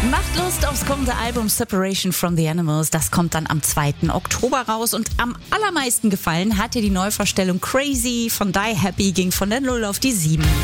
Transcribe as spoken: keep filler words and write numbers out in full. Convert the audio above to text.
Macht Lust aufs kommende Album Separation from the Animals. Das kommt dann am zweiten Oktober raus. Und am allermeisten gefallen hat dir die Neuvorstellung Crazy von Die Happy, ging von der null auf die sieben.